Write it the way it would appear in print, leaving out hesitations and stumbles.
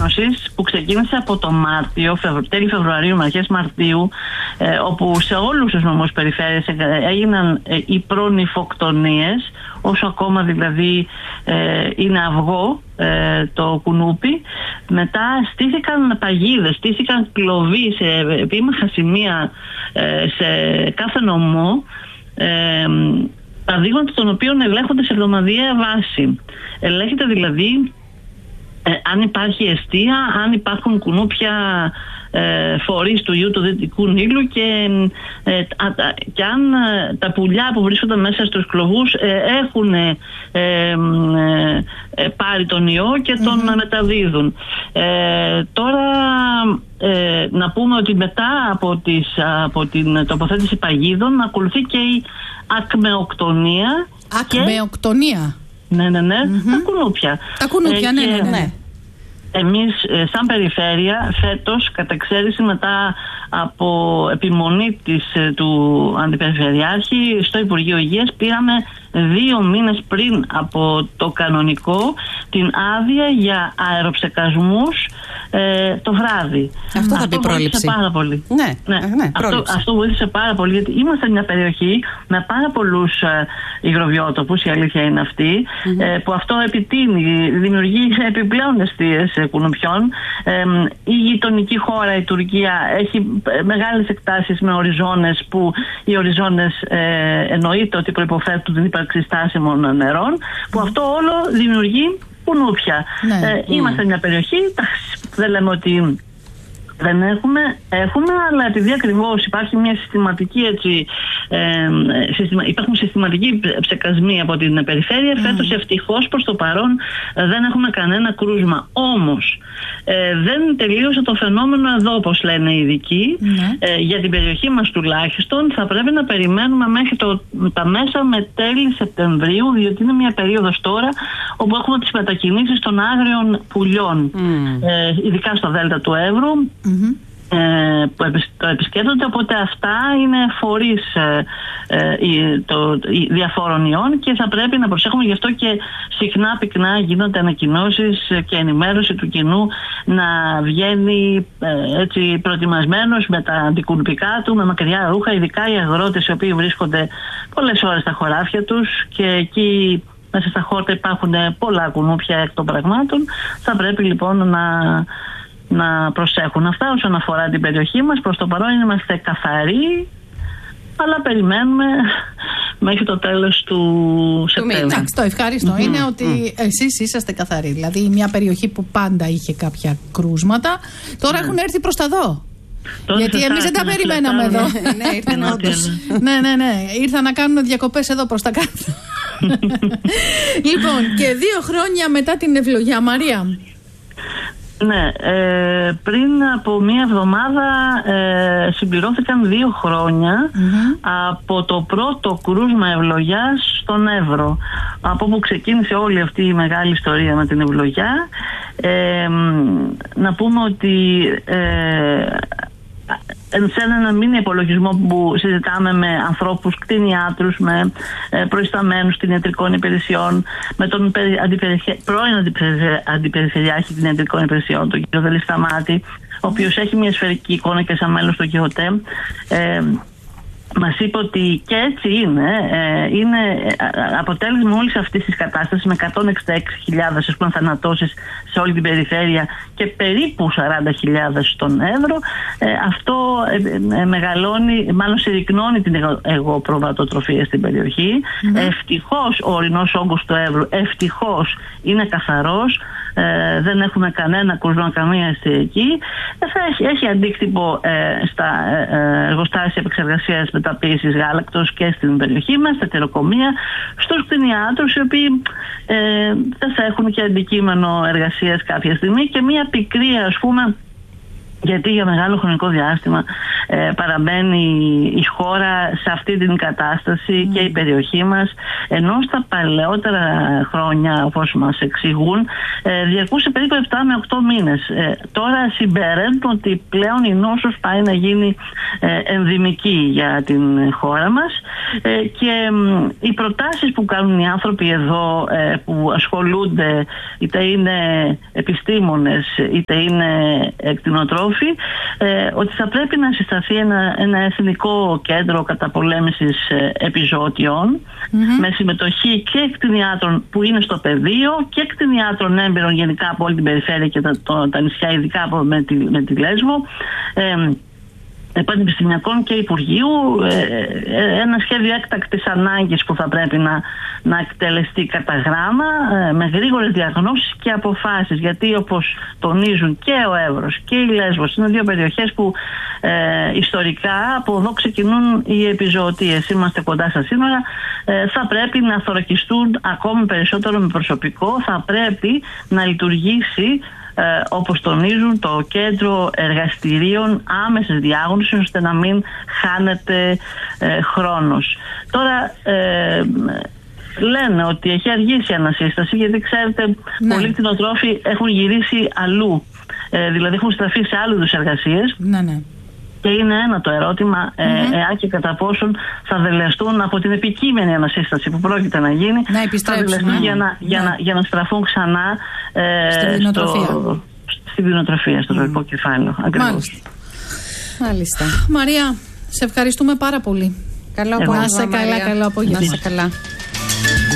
ανακοίνωσης που ξεκίνησε από το Μάρτιο, τέλη Φεβρουαρίου με αρχές Μαρτίου, όπου σε όλους τους νομούς περιφέρειες έγιναν οι προνυφοκτονίες, όσο ακόμα δηλαδή είναι αυγό το κουνούπι. Μετά στήθηκαν παγίδες, στήθηκαν κλοβοί σε επίμαχα σημεία σε κάθε νομό, τα δείγματα των οποίων ελέγχονται σε εβδομαδιαία βάση. Ελέγχεται δηλαδή αν υπάρχει εστία, αν υπάρχουν κουνούπια φορείς του ιού του Δυτικού Νείλου και αν τα πουλιά που βρίσκονται μέσα στους κλοβούς έχουν πάρει τον ιό και τον μεταδίδουν. Τώρα να πούμε ότι μετά από την τοποθέτηση παγίδων ακολουθεί και η ακμεοκτονία. Ακμεοκτονία. Ναι. Τα κουνούπια. Τα κουνούπια, ναι. Εμείς σαν περιφέρεια φέτος, κατά εξαίρεση μετά από επιμονή του Αντιπεριφερειάρχη στο Υπουργείο Υγείας, πήραμε 2 μήνες πριν από το κανονικό την άδεια για αεροψεκασμούς το βράδυ. Αυτό θα πει πρόληψη. Πάρα πολύ. Ναι. Αυτό βοήθησε πάρα πολύ, γιατί είμαστε μια περιοχή με πάρα πολλούς υγροβιότοπους, η αλήθεια είναι αυτή, που αυτό επιτείνει, δημιουργεί επιπλέον εστίες κουνουπιών. Η γειτονική χώρα, η Τουρκία, έχει μεγάλες εκτάσεις με οριζόνες, που οι οριζόνες εννοείται ότι προϋποθέτουν την ύπαρξη στάσιμων νερών, που αυτό όλο δημιουργεί κουνούπια. Είμαστε μια περιοχή, δεν λέμε ότι δεν έχουμε, αλλά επειδή ακριβώς υπάρχει μια συστηματική υπάρχουν συστηματικοί ψεκασμοί από την περιφέρεια, φέτος ευτυχώς προς το παρόν δεν έχουμε κανένα κρούσμα. Όμως δεν τελείωσε το φαινόμενο εδώ, όπως λένε οι ειδικοί. Για την περιοχή μας τουλάχιστον θα πρέπει να περιμένουμε μέχρι τα μέσα με τέλη Σεπτεμβρίου, διότι είναι μια περίοδος τώρα όπου έχουμε τις μετακινήσεις των άγριων πουλιών, ειδικά στο Δέλτα του Εύρου, που το επισκέπτονται, οπότε αυτά είναι φορείς διαφόρων ιών και θα πρέπει να προσέχουμε. Γι' αυτό και συχνά πυκνά γίνονται ανακοινώσεις και ενημέρωση του κοινού να βγαίνει έτσι προετοιμασμένος με τα αντικουνουπικά του, με μακριά ρούχα, ειδικά οι αγρότες οι οποίοι βρίσκονται πολλές ώρες στα χωράφια τους και εκεί μέσα στα χόρτα υπάρχουν πολλά κουνούπια εκ των πραγμάτων. Θα πρέπει λοιπόν να προσέχουν αυτά όσον αφορά την περιοχή μας. Προς το παρόν είμαστε καθαροί, αλλά περιμένουμε μέχρι το τέλος του Σεπτέμβρη. Εντάξει, το ευχάριστο είναι ότι εσείς είσαστε καθαροί. Δηλαδή μια περιοχή που πάντα είχε κάποια κρούσματα, τώρα έχουν έρθει προς τα δω. Γιατί εμείς δεν τα περιμέναμε εδώ. Ναι, ήρθαν όντως. Ναι, ήρθαν να κάνουν διακοπές εδώ προς τα κάτω. Λοιπόν, και 2 χρόνια μετά την ευλογία, Μαρία. Ναι, πριν από μία εβδομάδα συμπληρώθηκαν 2 χρόνια από το πρώτο κρούσμα ευλογιάς στον Εύρο, από όπου ξεκίνησε όλη αυτή η μεγάλη ιστορία με την ευλογιά. Να πούμε ότι σε έναν μήνυ υπολογισμό που συζητάμε με ανθρώπους, κτηνιάτρους, με προϊσταμένους κτηνιατρικών υπηρεσιών, με τον πρώην Αντιπεριφερειάρχη κτηνιατρικών υπηρεσιών, τον κ. Δελισταμάτη, ο οποίος έχει μια σφαιρική εικόνα και σαν μέλος του ΚΙΟΤΕ, μας είπε ότι και έτσι είναι αποτέλεσμα όλης αυτής της κατάστασης, με 166.000 θανατώσεις σε όλη την περιφέρεια και περίπου 40.000 στον Εύρο. Αυτό μεγαλώνει, μάλλον συρρυκνώνει την εγωπροβατοτροφία στην περιοχή. Ευτυχώς ο ορεινός όγκος του Εύρου είναι καθαρός. Δεν έχουμε κανένα κρούσμα, καμία αιστεία. Έχει αντίκτυπο στα εργοστάσια επεξεργασίας μεταποίησης γάλακτος και στην περιοχή μας, στα τυροκομεία, στους κτηνιάτρους, οι οποίοι δεν θα έχουν και αντικείμενο εργασίας κάποια στιγμή, και μία πικρία, ας πούμε, γιατί για μεγάλο χρονικό διάστημα παραμένει η χώρα σε αυτή την κατάσταση και η περιοχή μας, ενώ στα παλαιότερα χρόνια, όπως μας εξηγούν, διαρκούσε περίπου 7 με 8 μήνες. Τώρα συμπεραίνουν ότι πλέον η νόσος πάει να γίνει ενδυμική για την χώρα μας, και οι προτάσεις που κάνουν οι άνθρωποι εδώ που ασχολούνται, είτε είναι επιστήμονες είτε είναι κτηνοτρόφοι, ότι θα πρέπει να συσταθεί ένα εθνικό κέντρο καταπολέμησης επιζωοτιών, με συμμετοχή και κτηνιάτρων που είναι στο πεδίο και κτηνιάτρων έμπειρων γενικά από όλη την περιφέρεια και τα νησιά, ειδικά με τη Λέσβο, πανεπιστημιακών και Υπουργείου, ένα σχέδιο έκτακτης ανάγκης που θα πρέπει να εκτελεστεί κατά γράμμα, με γρήγορες διαγνώσεις και αποφάσεις, γιατί όπως τονίζουν και ο Εύρος και η Λέσβος είναι δύο περιοχές που ιστορικά από εδώ ξεκινούν οι επιζωοτίες. Είμαστε κοντά στα σύνορα, θα πρέπει να θωρακιστούν ακόμη περισσότερο με προσωπικό, θα πρέπει να λειτουργήσει όπως τονίζουν το κέντρο εργαστηρίων άμεσης διάγνωσης, ώστε να μην χάνεται χρόνος. Τώρα λένε ότι έχει αργήσει η ανασύσταση, γιατί ξέρετε πολλοί κτηνοτρόφοι έχουν γυρίσει αλλού, δηλαδή έχουν στραφεί σε άλλου είδους εργασίες. Ναι. Και είναι ένα το ερώτημα, εάν και κατά πόσον θα δελεστούν από την επικείμενη ανασύσταση που πρόκειται να γίνει, θα δελεστούν για να στραφούν ξανά στην κτηνοτροφία, στο ζωικό κεφάλαιο. Μάλιστα. Μαρία, σε ευχαριστούμε πάρα πολύ. Καλό απόγευμα. Να είσαι καλά, καλό απόγευμα.